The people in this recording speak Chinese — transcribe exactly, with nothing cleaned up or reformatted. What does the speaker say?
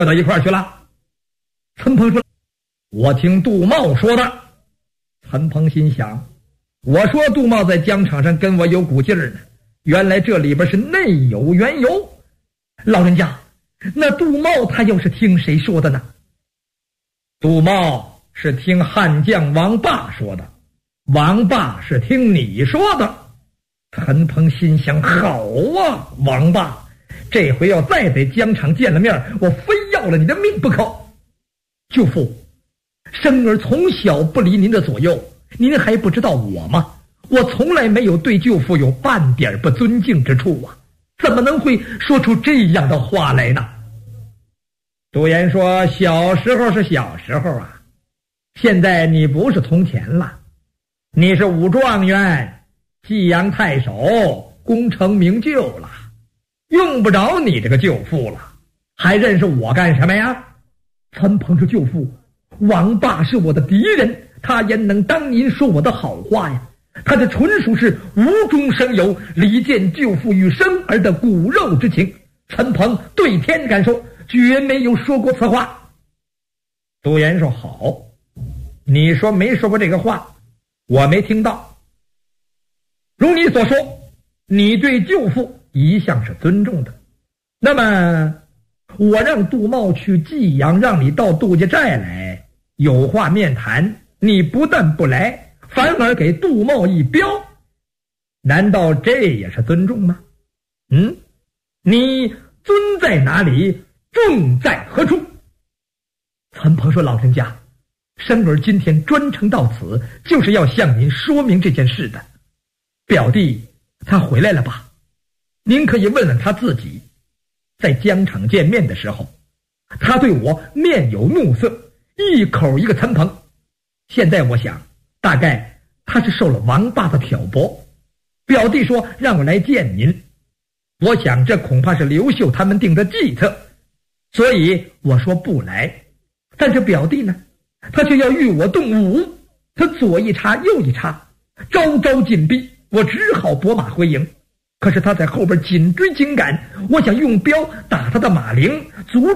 到一块儿去了？陈鹏说：“我听杜茂说的。”陈鹏心想：我说杜茂在疆场上跟我有股劲儿呢，原来这里边是内有缘由。老人家，那杜茂他又是听谁说的呢？杜茂是听悍将王霸说的，王霸是听你说的。陈鹏心想：好啊，王霸，这回要再在疆场见了面，我非要了你的命不可。舅父，生儿从小不离您的左右，您还不知道我吗？我从来没有对舅父有半点不尊敬之处啊，怎么能会说出这样的话来呢？杜岩说：小时候是小时候啊，现在你不是从前了，你是武状元，济阳太守，功成名就了，用不着你这个舅父了，还认识我干什么呀？陈鹏说：舅父，王霸是我的敌人，他焉能当您说我的好话呀？他这纯属是无中生有，离间舅父与生儿的骨肉之情。陈鹏对天敢说，绝没有说过此话。杜岩说：好，你说没说过这个话，我没听到。如你所说，你对舅父一向是尊重的，那么我让杜茂去济阳，让你到杜家寨来，有话面谈，你不但不来，反而给杜茂一镖，难道这也是尊重吗？嗯，你尊在哪里，重在何处？陈鹏说：老人家，生儿今天专程到此，就是要向您说明这件事的。表弟他回来了吧？您可以问问他自己，在疆场见面的时候，他对我面有怒色，一口一个陈鹏。现在我想，大概他是受了王霸的挑拨。表弟说让我来见您，我想这恐怕是刘秀他们定的计策，所以我说不来。但是表弟呢，他却要与我动武，他左一插右一插，招招紧逼，我只好拨马回营。可是他在后边紧追紧赶，我想用镖打他的马铃，阻